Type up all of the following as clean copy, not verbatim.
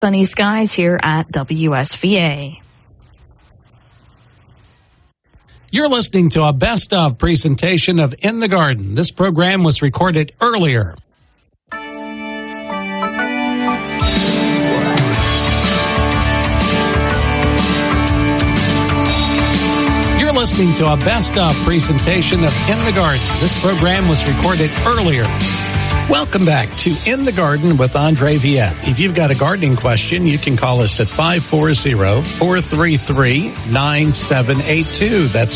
Sunny skies here at WSVA. You're listening to a best of presentation of In the Garden. This program was recorded earlier. You're listening to a best of presentation of In the Garden. This program was recorded earlier. Welcome back to In the Garden with Andre Viette. If you've got a gardening question, you can call us at 540-433-9782. That's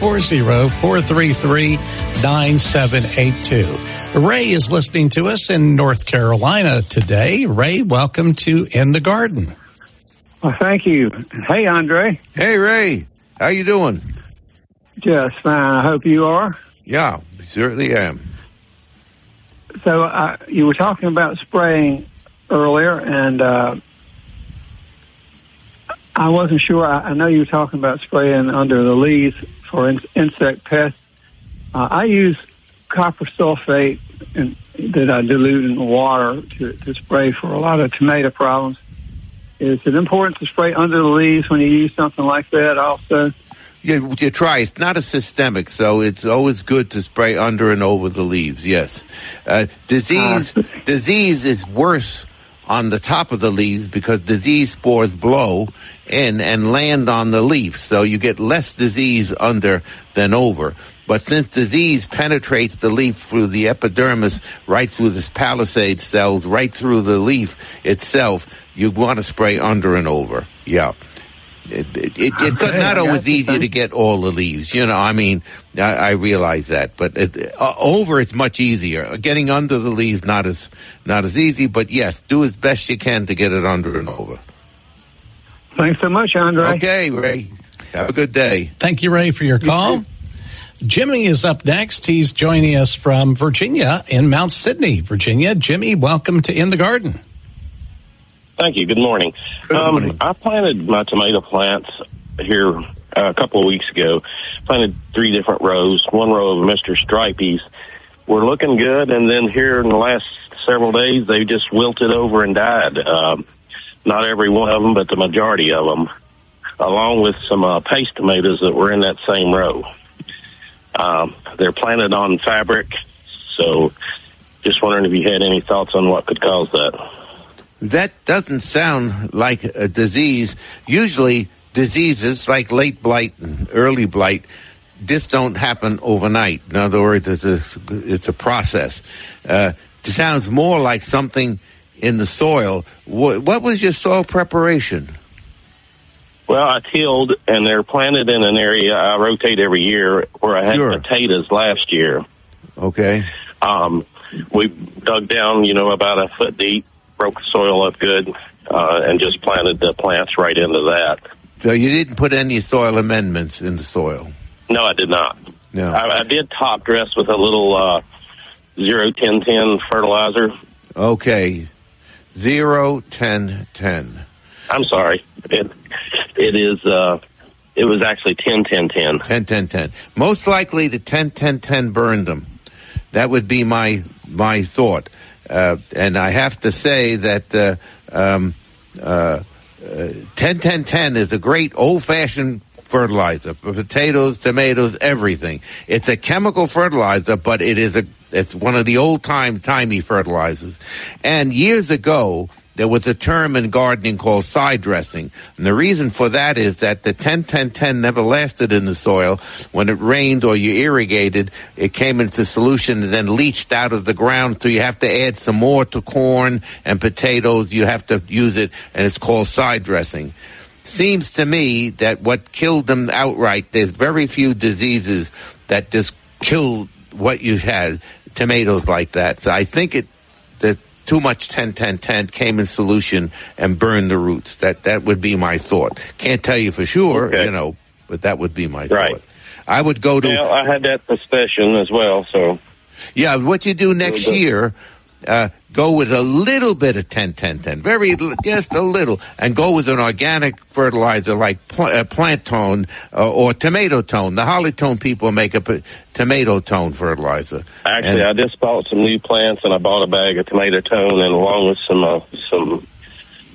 540-433-9782. Ray is listening to us in North Carolina today. Ray, welcome to In the Garden. Well, thank you. Hey, Andre. Hey, Ray. How you doing? Just fine. I hope you are. Yeah, certainly am. So you were talking about spraying earlier, and I wasn't sure. I know you were talking about spraying under the leaves for insect pests. I use copper sulfate that I dilute in water to spray for a lot of tomato problems. Is it important to spray under the leaves when you use something like that also? Yeah, you try. It's not a systemic, so it's always good to spray under and over the leaves, yes. Disease is worse on the top of the leaves because disease spores blow in and land on the leaf, so you get less disease under than over. But since disease penetrates the leaf through the epidermis, right through the palisade cells, right through the leaf itself, you want to spray under and over, yeah. It's not always easy to get all the leaves, you know. I mean, I realize that, but over it's much easier. Getting under the leaves not as easy, but yes, do as best you can to get it under and over. Thanks so much, Andre. Okay, Ray. Have a good day. Thank you, Ray, for your call. Jimmy is up next. He's joining us from Virginia in Mount Sidney, Virginia. Jimmy, welcome to In the Garden. Thank you. Good morning. I planted my tomato plants here a couple of weeks ago. Planted 3 different rows. One row of Mr. Stripeys were looking good, and then here in the last several days, they just wilted over and died. Not every one of them, but the majority of them, along with some paste tomatoes that were in that same row. They're planted on fabric, so just wondering if you had any thoughts on what could cause that. That doesn't sound like a disease. Usually diseases like late blight and early blight just don't happen overnight. In other words, it's a process. It sounds more like something in the soil. What was your soil preparation? Well, I tilled, and they're planted in an area I rotate every year where I had potatoes last year. Okay. We dug down, about a foot deep, broke the soil up good, and just planted the plants right into that. So you didn't put any soil amendments in the soil? No, I did not. No. I did top dress with a little 0-10-10 fertilizer. Okay. 0-10-10. I'm sorry. It was actually 10-10-10. 10-10-10. Most likely the 10-10-10 burned them. That would be my thought. And I have to say that 10-10-10 is a great old-fashioned fertilizer for potatoes, tomatoes, everything. It's a chemical fertilizer, but it's one of the old-timey fertilizers. And years ago, there was a term in gardening called side dressing. And the reason for that is that the 10-10-10 never lasted in the soil. When it rained or you irrigated, it came into solution and then leached out of the ground. So you have to add some more to corn and potatoes. You have to use it, and it's called side dressing. Seems to me that what killed them outright, there's very few diseases that just killed what you had, tomatoes like that. So I think that too much 10-10-10 came in solution and burned the roots. That would be my thought. Can't tell you for sure, but that would be my thought. I would go to... Well, I had that suspicion as well, so... Yeah, what you do next year, go with a little bit of 10-10-10, just a little, and go with an organic fertilizer like plant tone or tomato tone. The Holly Tone people make a tomato tone fertilizer. Actually, I just bought some new plants, and I bought a bag of tomato tone, and along with some